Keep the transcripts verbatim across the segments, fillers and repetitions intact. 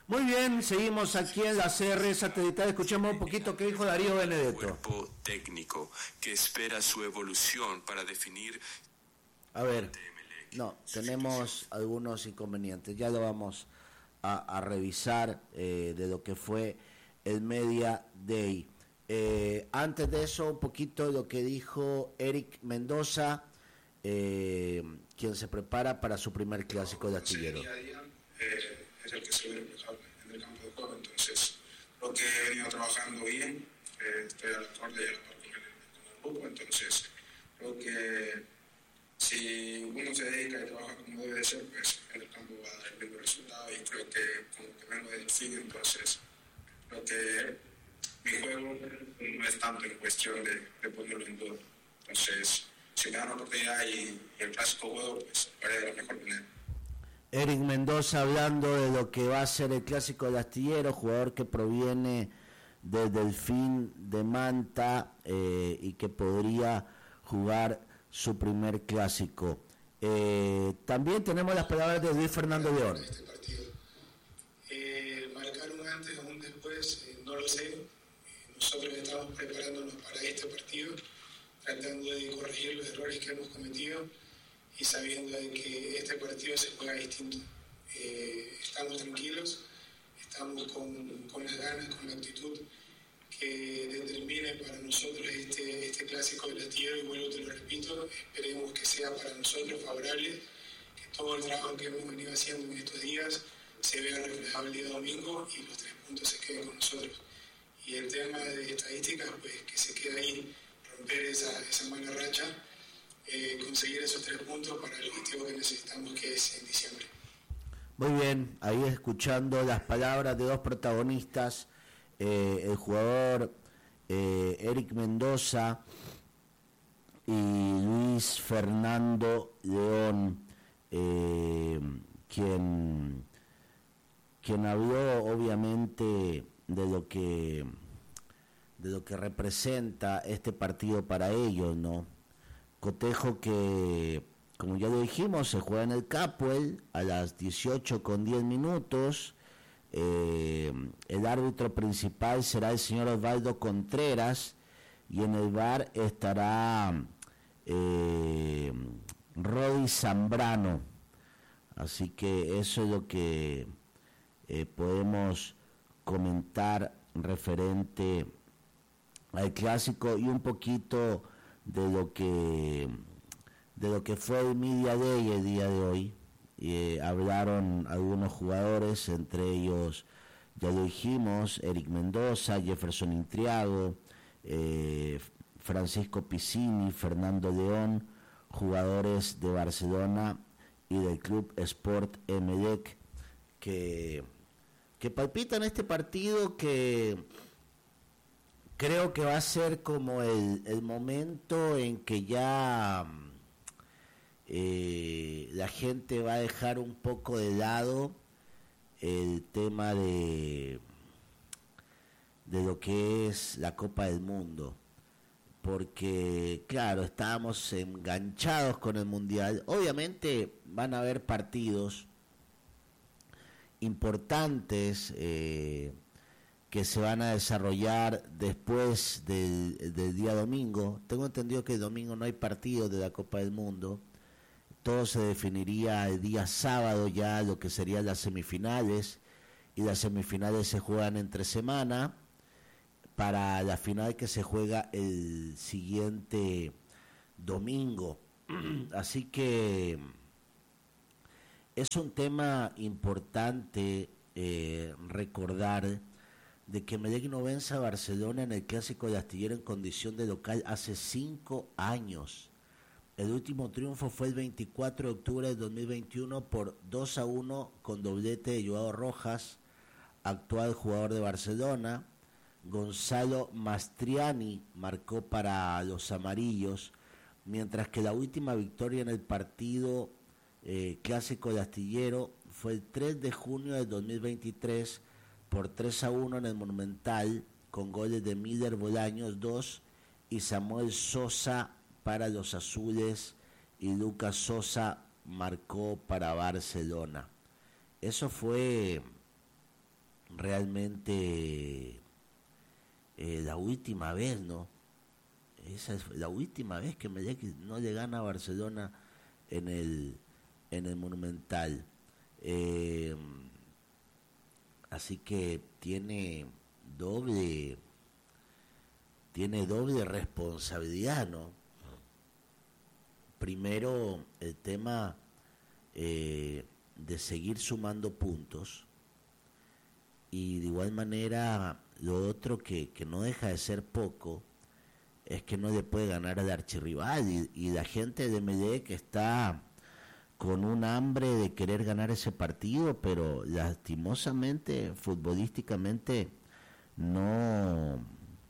Muy bien, seguimos aquí en la C R satelital. Escuchemos un poquito qué dijo Darío Benedetto. Cuerpo técnico que espera su evolución para definir. A ver, no, tenemos algunos inconvenientes. Ya lo vamos a, a revisar eh, de lo que fue el Media Day. Eh, antes de eso, un poquito de lo que dijo Eric Mendoza, eh, quien se prepara para su primer clásico de astillero. Día a día eh, es el que se ve reflejado en el campo de juego, entonces lo que he venido trabajando bien, eh, estoy a la acorde y a la par con el, con el grupo, entonces creo que si uno se dedica y trabaja como debe de ser, pues en el campo va a dar el mismo resultado, y creo que como que vengo del fin, entonces creo que mi juego no es tanto en cuestión de, de ponerlo en duda. Entonces, si me dan la oportunidad y, y el clásico juego, pues lo haré de la mejor manera. Eric Mendoza hablando de lo que va a ser el clásico del astillero, jugador que proviene de Delfín de Manta eh, y que podría jugar su primer clásico. Eh, también tenemos las palabras de Luis Fernando León. Este partido. Eh, marcar un antes o un después, eh, no lo sé. Nosotros estamos preparándonos para este partido, tratando de corregir los errores que hemos cometido y sabiendo de que este partido se juega distinto. Eh, estamos tranquilos, estamos con, con las ganas, con la actitud que determine para nosotros este, este clásico del astillero, y vuelvo te lo repito, esperemos que sea para nosotros favorable, que todo el trabajo que hemos venido haciendo en estos días se vea reflejado el día domingo y los tres puntos se queden con nosotros. Y el tema de estadísticas, pues que se quede ahí, romper esa, esa mala racha, eh, conseguir esos tres puntos para el objetivo que necesitamos, que es en diciembre. Muy bien, ahí escuchando las palabras de dos protagonistas, eh, el jugador eh, Eric Mendoza y Luis Fernando León, eh, quien, quien habló obviamente de lo que de lo que representa este partido para ellos, ¿no? Cotejo que, como ya lo dijimos, se juega en el Capuel a las dieciocho con diez minutos. Eh, el árbitro principal será el señor Osvaldo Contreras y en el V A R estará eh, Rodi Zambrano. Así que eso es lo que eh, podemos comentar referente al clásico y un poquito de lo que de lo que fue el Media Day el día de hoy. Eh, hablaron algunos jugadores, entre ellos, ya lo dijimos, Eric Mendoza, Jefferson Intriago, eh, Francisco Piscini, Fernando León, jugadores de Barcelona y del Club Sport Emelec, que que palpitan este partido, que creo que va a ser como el, el momento en que ya eh, la gente va a dejar un poco de lado el tema de de lo que es la Copa del Mundo, porque claro, estábamos enganchados con el Mundial. Obviamente van a haber partidos importantes eh, que se van a desarrollar después del, del día domingo. Tengo entendido que el domingo no hay partido de la Copa del Mundo. Todo se definiría el día sábado, ya lo que serían las semifinales, y las semifinales se juegan entre semana para la final que se juega el siguiente domingo. Así que es un tema importante eh, recordar de que Emelec no vence a Barcelona en el Clásico de Astillero en condición de local hace cinco años. El último triunfo fue el veinticuatro de octubre de dos mil veintiuno por dos a uno con doblete de Joao Rojas, actual jugador de Barcelona. Gonzalo Mastriani marcó para los amarillos, mientras que la última victoria en el partido Eh, clásico de Astillero fue el tres de junio de dos mil veintitrés por tres a uno en el Monumental, con goles de Miller Bolaños dos y Samuel Sosa para los azules, y Lucas Sosa marcó para Barcelona. Eso fue realmente eh, la última vez, ¿no? Esa es la última vez que Emelec no le gana a Barcelona en el en el Monumental. Eh, así que tiene doble tiene doble responsabilidad, ¿no? Primero, el tema eh, de seguir sumando puntos, y de igual manera lo otro que, que no deja de ser poco es que no le puede ganar al archirrival, y, y la gente de Emelec está con un hambre de querer ganar ese partido, pero lastimosamente, futbolísticamente, no,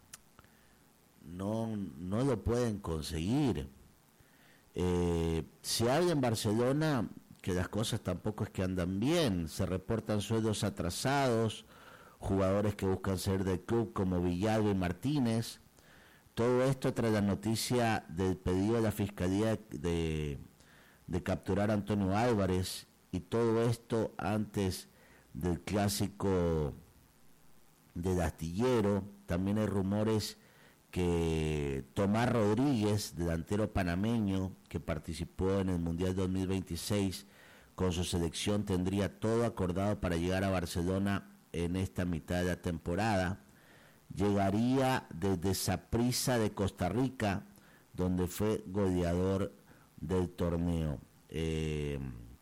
no, no lo pueden conseguir. Eh, se habla en Barcelona que las cosas tampoco es que andan bien, se reportan sueldos atrasados, jugadores que buscan salir del club como Villalba y Martínez. Todo esto tras la noticia del pedido de la Fiscalía de, de capturar a Antonio Álvarez, y todo esto antes del clásico del Astillero. También hay rumores que Tomás Rodríguez, delantero panameño que participó en el Mundial dos mil veintiséis con su selección, tendría todo acordado para llegar a Barcelona en esta mitad de la temporada. Llegaría desde Saprissa de Costa Rica, donde fue goleador del torneo. Eh,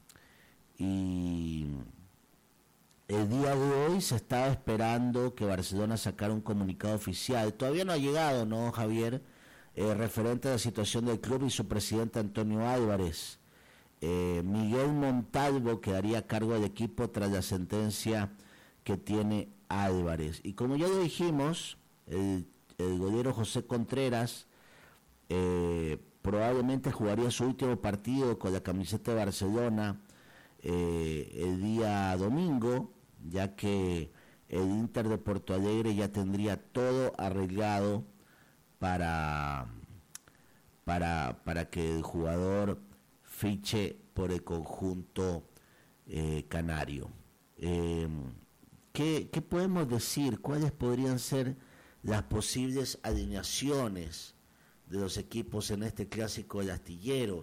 y el día de hoy se estaba esperando que Barcelona sacara un comunicado oficial. Todavía no ha llegado, ¿no, Javier? Eh, referente a la situación del club y su presidente Antonio Álvarez. Eh, Miguel Montalvo quedaría a cargo del equipo tras la sentencia que tiene Álvarez. Y como ya lo dijimos, el, el golero José Contreras eh, probablemente jugaría su último partido con la camiseta de Barcelona eh, el día domingo, ya que el Inter de Porto Alegre ya tendría todo arreglado para, para, para que el jugador fiche por el conjunto eh, canario. Eh, ¿qué, ¿Qué podemos decir? ¿Cuáles podrían ser las posibles alineaciones de los equipos en este clásico del Astillero?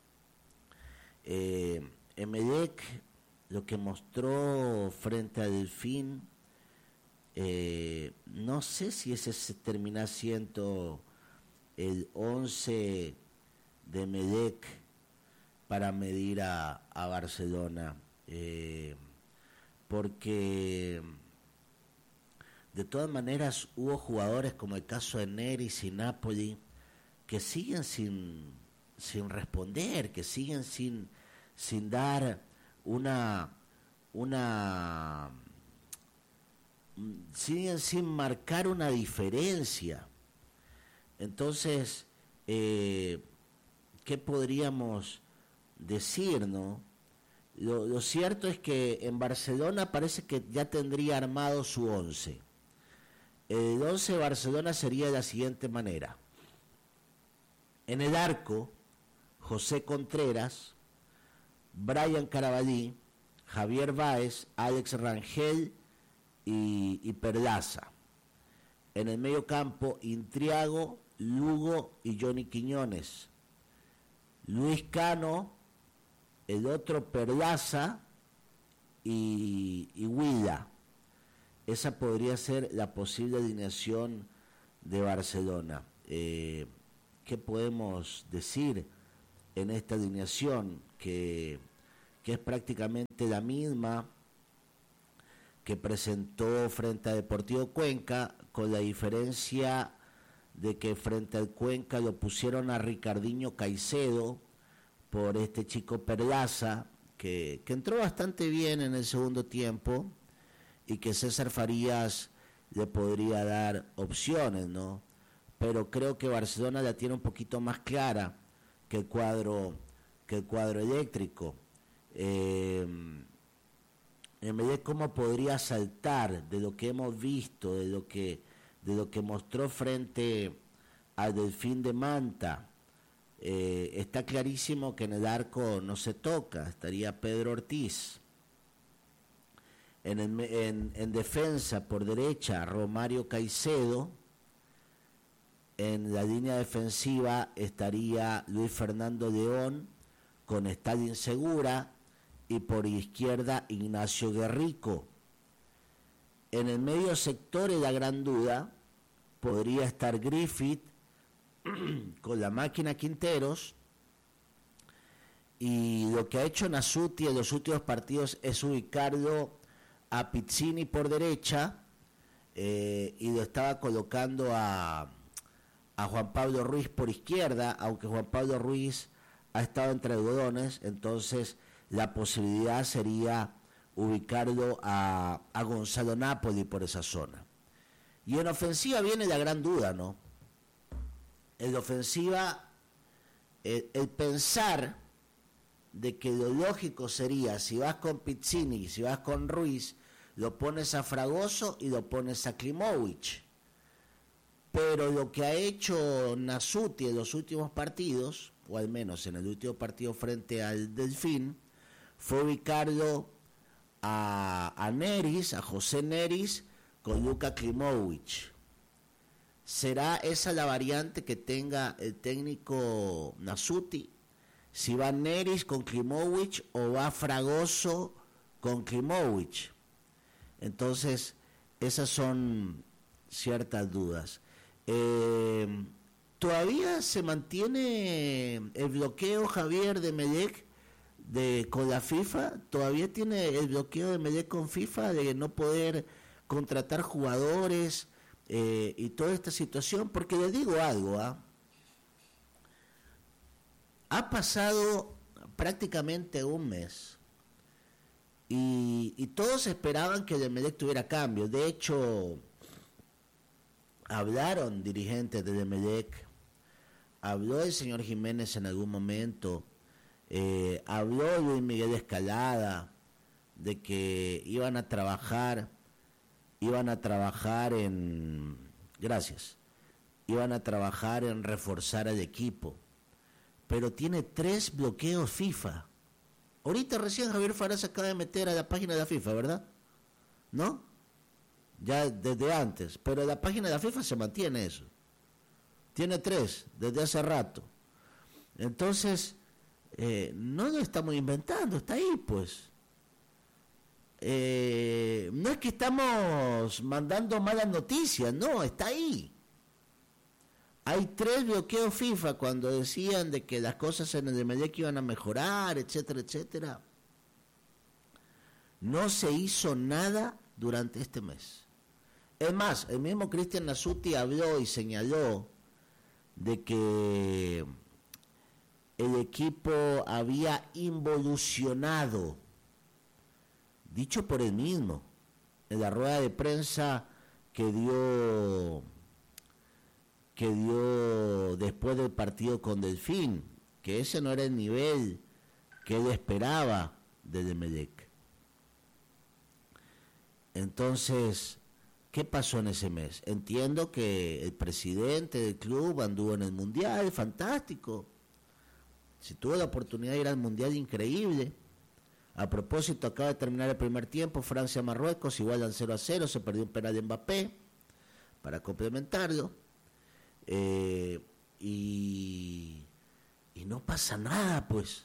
Eh, Emelec, lo que mostró frente a Delfín, eh, no sé si ese se termina siendo el once de Emelec para medir a, a Barcelona, eh, porque de todas maneras hubo jugadores como el caso de Neris y Napoli que siguen sin, sin responder, que siguen sin, sin dar una, una, siguen sin marcar una diferencia. Entonces, eh, ¿qué podríamos decir, no? Lo, lo cierto es que en Barcelona parece que ya tendría armado su once. El once de Barcelona sería de la siguiente manera: en el arco, José Contreras, Brian Carabalí, Javier Báez, Alex Rangel y, y Perlaza. En el medio campo, Intriago, Lugo y Johnny Quiñones. Luis Cano, el otro Perlaza y, y Huila. Esa podría ser la posible alineación de Barcelona. Eh, ¿Qué podemos decir en esta alineación? Que, que es prácticamente la misma que presentó frente a Deportivo Cuenca, con la diferencia de que frente al Cuenca lo pusieron a Ricardinho Caicedo por este chico Perlaza, que, que entró bastante bien en el segundo tiempo, y que César Farías le podría dar opciones, ¿no? Pero creo que Barcelona la tiene un poquito más clara que el cuadro, que el cuadro eléctrico. Eh, en vez de cómo podría saltar de lo que hemos visto, de lo que, de lo que mostró frente al Delfín de Manta, eh, está clarísimo que en el arco no se toca, estaría Pedro Ortiz. En, el, en, en defensa por derecha, Romario Caicedo. En la línea defensiva estaría Luis Fernando León con Stalin Segura y por izquierda Ignacio Guerrico. En el medio sector, en la gran duda, podría estar Griffith con la máquina Quinteros, y lo que ha hecho Nasuti en los últimos partidos es ubicarlo a Pizzini por derecha, eh, y lo estaba colocando a, a Juan Pablo Ruiz por izquierda, aunque Juan Pablo Ruiz ha estado entre algodones, entonces la posibilidad sería ubicarlo a, a Gonzalo Napoli por esa zona. Y en ofensiva viene la gran duda, ¿no? En ofensiva, el, el pensar de que lo lógico sería, si vas con Pizzini, si vas con Ruiz, lo pones a Fragoso y lo pones a Klimovic. Pero lo que ha hecho Nasuti en los últimos partidos, o al menos en el último partido frente al Delfín, fue ubicarlo a, a Neris, a José Neris, con Luka Klimovic. ¿Será esa la variante que tenga el técnico Nasuti? Si va Neris con Klimovic o va Fragoso con Klimovic. Entonces, esas son ciertas dudas. Eh, ¿Todavía se mantiene el bloqueo, Javier, de Emelec de, con la FIFA? ¿Todavía tiene el bloqueo de Emelec con FIFA de no poder contratar jugadores eh, y toda esta situación? Porque les digo algo, ¿ah? Ha pasado prácticamente un mes y, y todos esperaban que el Emelec tuviera cambio. De hecho, hablaron dirigentes del Emelec, habló el señor Jiménez en algún momento, eh, habló Luis Miguel Escalada de que iban a trabajar, iban a trabajar en, gracias, iban a trabajar en reforzar al equipo. Pero tiene tres bloqueos FIFA. Ahorita recién Javier Farás se acaba de meter a la página de la FIFA, ¿verdad? ¿No? Ya desde antes. Pero la página de la FIFA se mantiene eso. Tiene tres, desde hace rato. Entonces, eh, no lo estamos inventando, está ahí, pues. Eh, no es que estamos mandando malas noticias, no, está ahí. Hay tres bloqueos FIFA cuando decían de que las cosas en el Emelec iban a mejorar, etcétera, etcétera. No se hizo nada durante este mes. Es más, el mismo Cristian Nasuti habló y señaló de que el equipo había involucionado, dicho por él mismo, en la rueda de prensa que dio... que dio después del partido con Delfín, que ese no era el nivel que él esperaba del Emelec. Entonces, ¿qué pasó en ese mes? Entiendo que el presidente del club anduvo en el Mundial, fantástico. Si tuvo la oportunidad de ir al Mundial, increíble. A propósito, acaba de terminar el primer tiempo, Francia-Marruecos, igualan cero a cero, se perdió un penal de Mbappé, para complementarlo. Eh, y, y no pasa nada, pues.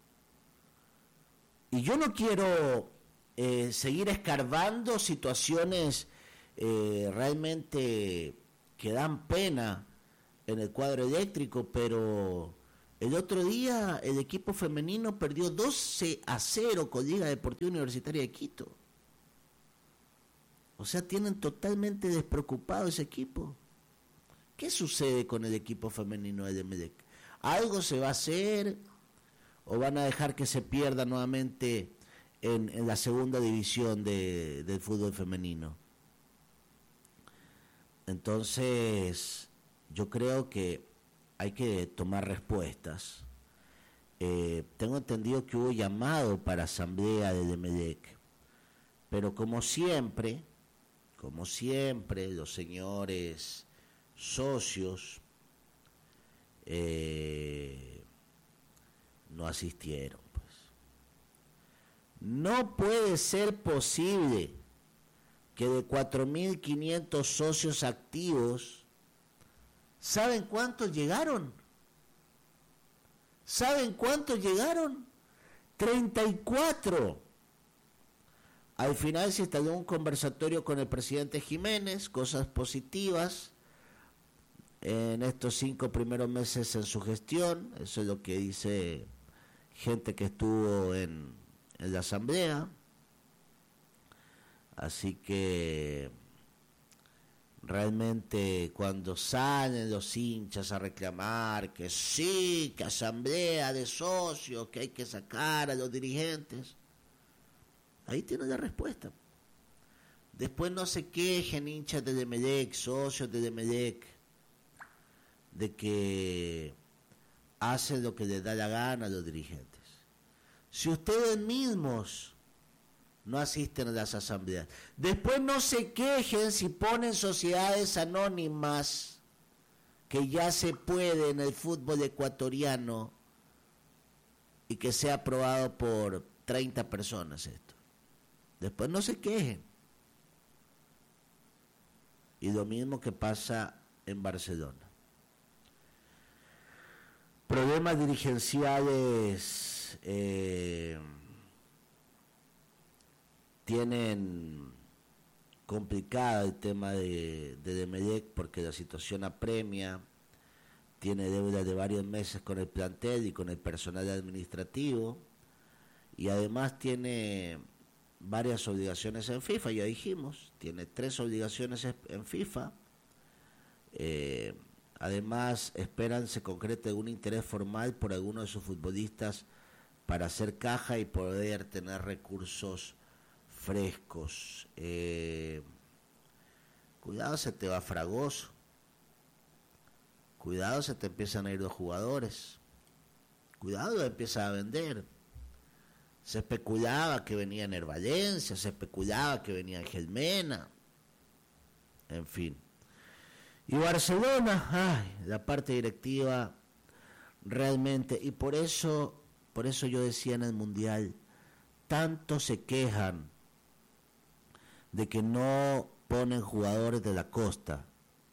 Y yo no quiero eh, seguir escarbando situaciones eh, realmente que dan pena en el cuadro eléctrico, pero el otro día el equipo femenino perdió doce a cero con Liga Deportiva Universitaria de Quito. O sea, tienen totalmente despreocupado ese equipo. ¿Qué sucede con el equipo femenino de Emelec? ¿Algo se va a hacer o van a dejar que se pierda nuevamente en, en la segunda división de, del fútbol femenino? Entonces, yo creo que hay que tomar respuestas. Eh, tengo entendido que hubo llamado para asamblea del Emelec, pero como siempre, como siempre, los señores socios eh, no asistieron, pues. No puede ser posible que de cuatro mil quinientos socios activos, ¿saben cuántos llegaron? ¿Saben cuántos llegaron? treinta y cuatro. Al final se instaló un conversatorio con el presidente Jiménez, cosas positivas en estos cinco primeros meses en su gestión. Eso es lo que dice gente que estuvo en, en la asamblea. Así que realmente cuando salen los hinchas a reclamar que sí, que asamblea de socios, que hay que sacar a los dirigentes, ahí tienen la respuesta. Después no se quejen hinchas de Emelec, socios de Emelec, de que hacen lo que les da la gana a los dirigentes. Si ustedes mismos no asisten a las asambleas, después no se quejen si ponen sociedades anónimas, que ya se puede en el fútbol ecuatoriano y que sea aprobado por treinta personas esto. Después no se quejen. Y lo mismo que pasa en Barcelona. Problemas dirigenciales eh, tienen complicado el tema de, de Emelec porque la situación apremia, tiene deudas de varios meses con el plantel y con el personal administrativo, y además tiene varias obligaciones en FIFA, ya dijimos, tiene tres obligaciones en FIFA. Eh, además esperan se concrete un interés formal por alguno de sus futbolistas para hacer caja y poder tener recursos frescos. Eh, cuidado, se te va Fragoso, cuidado, se te empiezan a ir los jugadores, cuidado, empieza a vender. Se especulaba que venía en Valencia, se especulaba que venía Ángel Mena, en fin. Y Barcelona, ay, la parte directiva realmente, y por eso, por eso yo decía en el Mundial, tanto se quejan de que no ponen jugadores de la costa,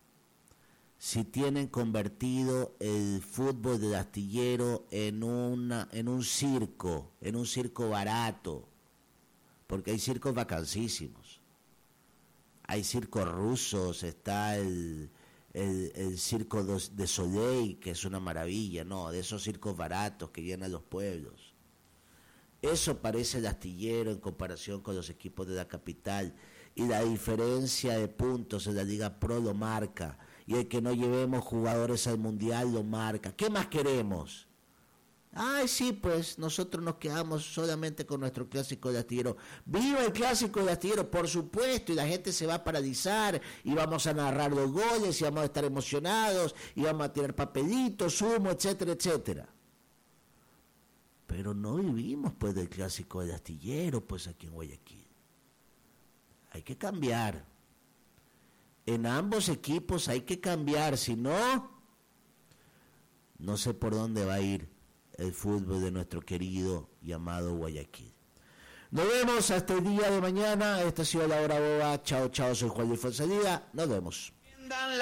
si tienen convertido el fútbol del astillero en una en un circo, en un circo barato, porque hay circos vacancísimos, hay circos rusos, está el, el, el circo de Soleil, que es una maravilla, no, de esos circos baratos que llenan los pueblos. Eso parece el astillero en comparación con los equipos de la capital, y la diferencia de puntos en la Liga Pro lo marca. Y el que no llevemos jugadores al Mundial lo marca. ¿Qué más queremos? Ay, sí, pues nosotros nos quedamos solamente con nuestro clásico de astillero. ¡Viva el clásico de astillero! Por supuesto, y la gente se va a paralizar, y vamos a narrar los goles, y vamos a estar emocionados, y vamos a tirar papelitos, humo, etcétera, etcétera. Pero no vivimos, pues, del clásico de astillero, pues, aquí en Guayaquil. Hay que cambiar. En ambos equipos hay que cambiar, si no, no sé por dónde va a ir el fútbol de nuestro querido y amado Guayaquil. Nos vemos hasta el día de mañana. Esta ha sido La Hora Boba. Chao, chao, soy Juan Luis Fonsalida. Nos vemos.